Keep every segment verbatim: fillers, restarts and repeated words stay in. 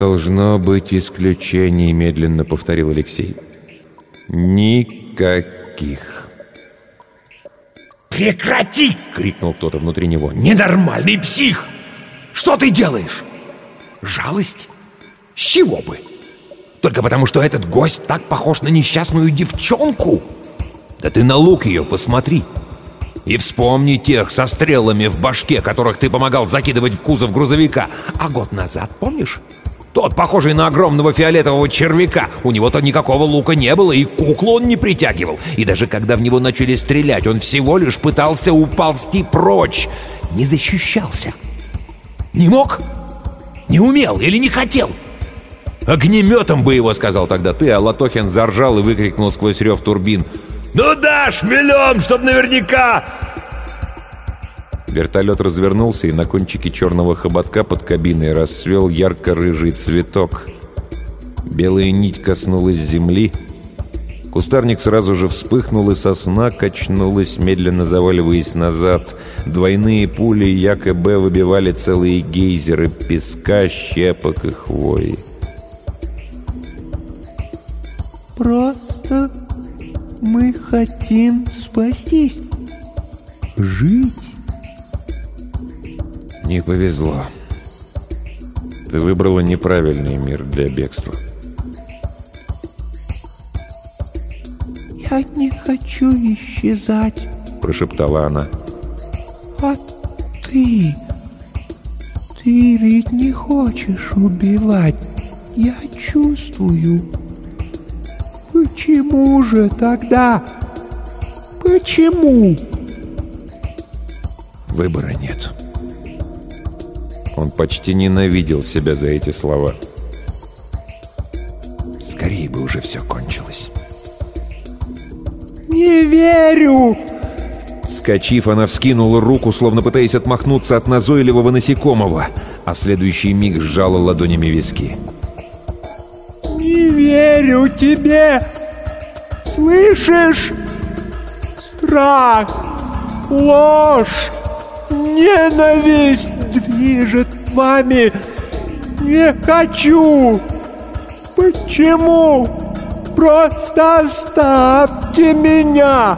«Должно быть исключений», — медленно повторил Алексей. «Никаких». «Прекрати!» — крикнул кто-то внутри него. «Ненормальный псих! Что ты делаешь? Жалость? С чего бы? Только потому, что этот гость так похож на несчастную девчонку? Да ты на лук ее посмотри! И вспомни тех со стрелами в башке, которых ты помогал закидывать в кузов грузовика. А год назад, помнишь? Тот, похожий на огромного фиолетового червяка. У него-то никакого лука не было, и куклу он не притягивал. И даже когда в него начали стрелять, он всего лишь пытался уползти прочь. Не защищался. Не мог? Не умел или не хотел? «Огнеметом бы его», — сказал тогда ты, а Латохин заржал и выкрикнул сквозь рев турбин: «Ну да, шмелем, чтоб наверняка!» Вертолет развернулся, и на кончике черного хоботка под кабиной расцвел ярко-рыжий цветок. Белая нить коснулась земли. Кустарник сразу же вспыхнул, и сосна качнулась, медленно заваливаясь назад. Двойные пули якобы выбивали целые гейзеры песка, щепок и хвои. «Просто мы хотим спастись, жить». Не повезло. Ты выбрала неправильный мир для бегства. «Я не хочу исчезать», — прошептала она. «А ты? Ты ведь не хочешь убивать, я чувствую. Почему же тогда? Почему?» Выбора нет. Он почти ненавидел себя за эти слова. Скорее бы уже все кончилось. «Не верю!» Вскочив, она вскинула руку, словно пытаясь отмахнуться от назойливого насекомого, а в следующий миг сжала ладонями виски. «Не верю тебе! Слышишь? Страх, ложь, ненависть движет вами. Не хочу! Почему? Просто оставьте меня!»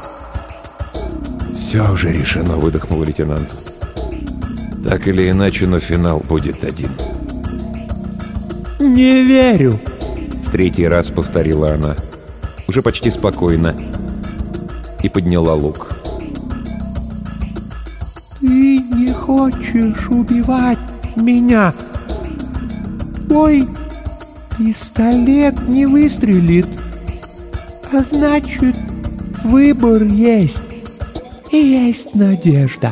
«Все уже решено», — выдохнул лейтенант. «Так или иначе, но финал будет один». «Не верю», — в третий раз повторила она, уже почти спокойно, и подняла лук. «Ты не хочешь убивать меня. Твой пистолет не выстрелит, а значит, выбор есть, и есть надежда.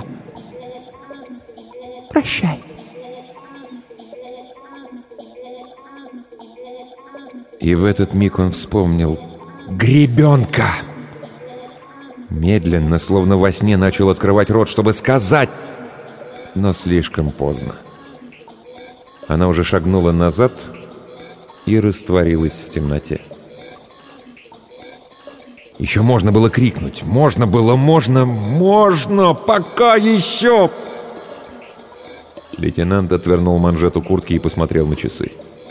Прощай». И в этот миг он вспомнил гребенка. Медленно, словно во сне, начал открывать рот, чтобы сказать, но слишком поздно. Она уже шагнула назад и растворилась в темноте. Еще можно было крикнуть. Можно было, можно, можно, пока еще! Лейтенант отвернул манжету куртки и посмотрел на часы.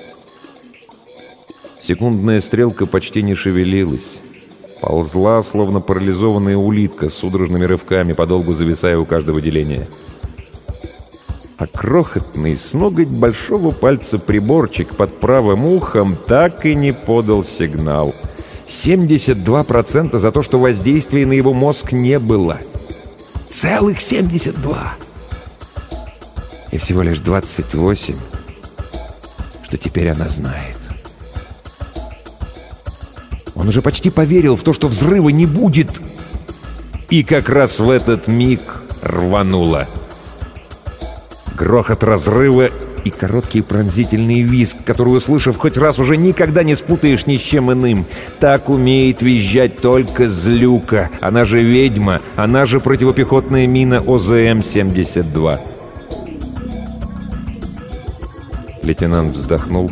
Секундная стрелка почти не шевелилась. Ползла, словно парализованная улитка, с судорожными рывками, подолгу зависая у каждого деления. А крохотный, с ноготь большого пальца приборчик под правым ухом так и не подал сигнал. семьдесят два процента за то, что воздействия на его мозг не было. Целых семьдесят два! И всего лишь двадцать восемь, что теперь она знает. Он уже почти поверил в то, что взрыва не будет. И как раз в этот миг рвануло. Грохот разрыва и короткий пронзительный визг, который, услышав хоть раз, уже никогда не спутаешь ни с чем иным. Так умеет визжать только злюка. Она же ведьма, она же противопехотная мина О З М семьдесят два. Лейтенант вздохнул.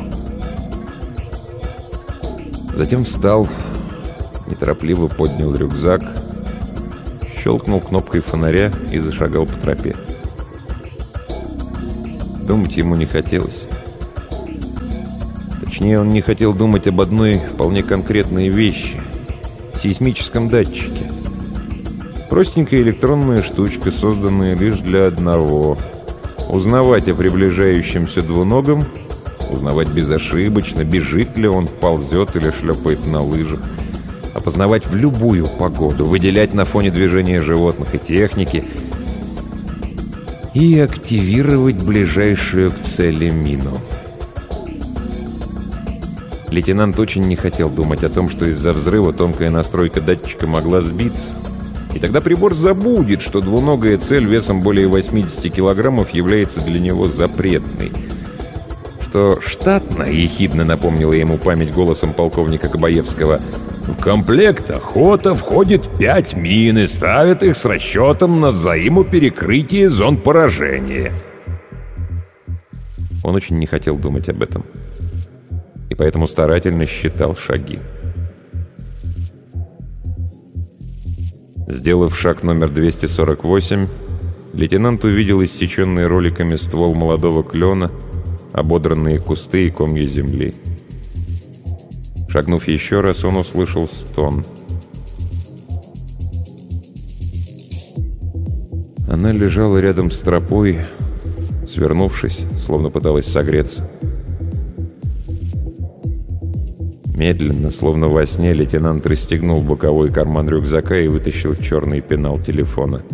Затем встал, неторопливо поднял рюкзак, щелкнул кнопкой фонаря и зашагал по тропе. Думать ему не хотелось. Точнее, он не хотел думать об одной вполне конкретной вещи — сейсмическом датчике. Простенькая электронная штучка, созданная лишь для одного — узнавать о приближающемся двуногом, узнавать безошибочно, бежит ли он, ползет или шлепает на лыжах, опознавать в любую погоду, выделять на фоне движения животных и техники и активировать ближайшую к цели мину. Лейтенант очень не хотел думать о том, что из-за взрыва тонкая настройка датчика могла сбиться. И тогда прибор забудет, что двуногая цель весом более восьмидесяти килограммов является для него запретной. Что штатно, ехидно напомнила ему память голосом полковника Кабаевского, в комплект охота входит пять мин и ставят их с расчетом на взаимоперекрытие зон поражения. Он очень не хотел думать об этом. И поэтому старательно считал шаги. Сделав шаг номер двести сорок восемь, лейтенант увидел иссеченный роликами ствол молодого клена, ободранные кусты и комья земли. Шагнув еще раз, он услышал стон. Она лежала рядом с тропой, свернувшись, словно пыталась согреться. Медленно, словно во сне, лейтенант расстегнул боковой карман рюкзака и вытащил черный пенал телефона.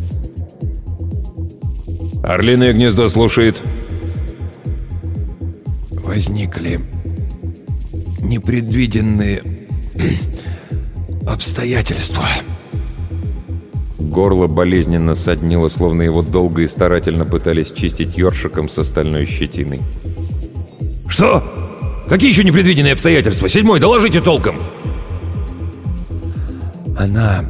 «Орлиное гнездо слушает». Возникли непредвиденные обстоятельства. Горло болезненно соднило, словно его долго и старательно пытались чистить ёршиком с остальной щетиной. «Что? Какие еще непредвиденные обстоятельства? Седьмой, доложите толком!» «Она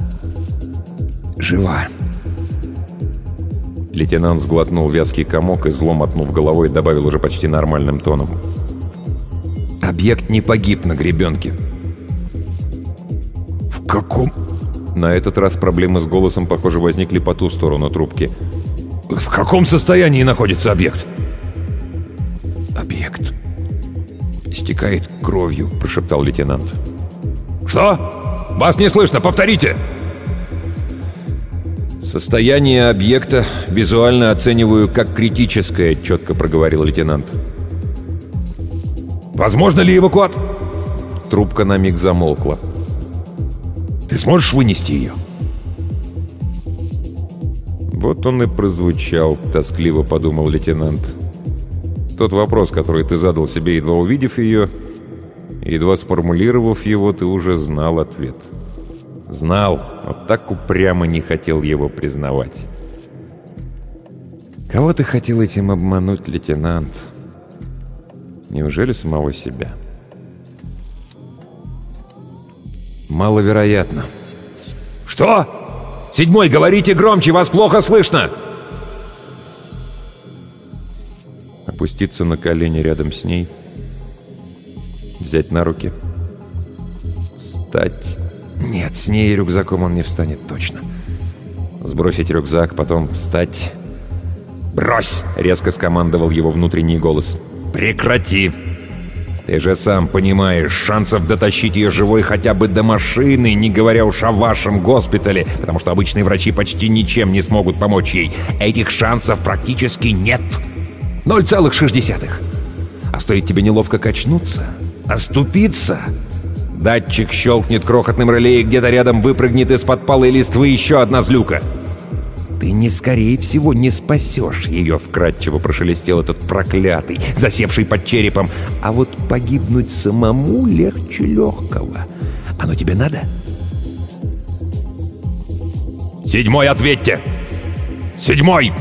жива». Лейтенант сглотнул вязкий комок и, зло мотнув головой, добавил уже почти нормальным тоном. «Объект не погиб на гребенке». «В каком?» На этот раз проблемы с голосом, похоже, возникли по ту сторону трубки. «В каком состоянии находится объект?» «Объект истекает кровью», — прошептал лейтенант. «Что? Вас не слышно, повторите!» «Состояние объекта визуально оцениваю как критическое», — четко проговорил лейтенант. «Возможно ли эвакуат?» Трубка на миг замолкла. «Ты сможешь вынести ее?» Вот он и прозвучал, тоскливо подумал лейтенант. Тот вопрос, который ты задал себе, едва увидев ее, едва сформулировав его, ты уже знал ответ. Знал, но так упрямо не хотел его признавать. Кого ты хотел этим обмануть, лейтенант? Неужели самого себя? Маловероятно. «Что? Седьмой, говорите громче, вас плохо слышно!» Опуститься на колени рядом с ней, взять на руки, встать. Нет, с ней и рюкзаком он не встанет точно. Сбросить рюкзак, потом встать. «Брось!» — резко скомандовал его внутренний голос. «Прекрати! Ты же сам понимаешь, шансов дотащить ее живой хотя бы до машины, не говоря уж о вашем госпитале, потому что обычные врачи почти ничем не смогут помочь ей. Этих шансов практически нет. Ноль целых шесть десятых. А стоит тебе неловко качнуться, оступиться, датчик щелкнет крохотным реле, и где-то рядом выпрыгнет из-под палой листвы еще одна злюка. Ты не скорее всего не спасешь ее, вкратчиво прошелестел этот проклятый, засевший под черепом. А вот погибнуть самому легче легкого. Оно тебе надо? «Седьмой, ответьте! Седьмой!»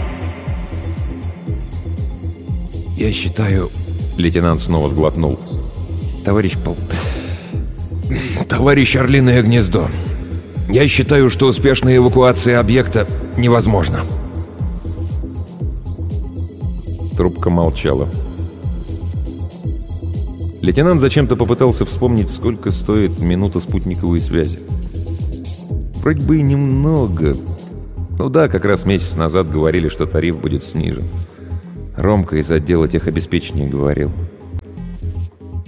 «Я считаю...» — лейтенант снова сглотнул. «Товарищ пол... Товарищ Орлиное гнездо, я считаю, что успешная эвакуация объекта невозможна». Трубка молчала. Лейтенант зачем-то попытался вспомнить, сколько стоит минута спутниковой связи. Вроде бы и немного. Ну да, как раз месяц назад говорили, что тариф будет снижен. Ромка из отдела техобеспечения говорил.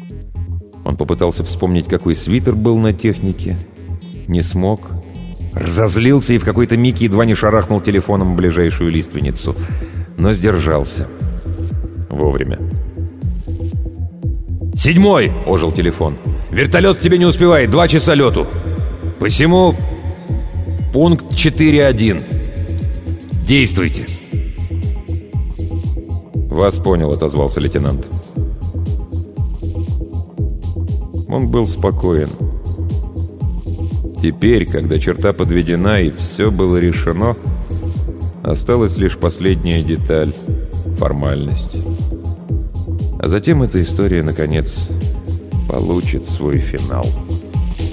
Он попытался вспомнить, какой свитер был на технике. Не смог. Разозлился и в какой-то миг едва не шарахнул телефоном в ближайшую лиственницу. Но сдержался. Вовремя. «Седьмой!» — ожил телефон. «Вертолет тебе не успевает, два часа лету. Посему пункт четыре один. Действуйте!» «Вас понял», — отозвался лейтенант. Он был спокоен. Теперь, когда черта подведена и все было решено, осталась лишь последняя деталь — формальность. А затем эта история, наконец, получит свой финал.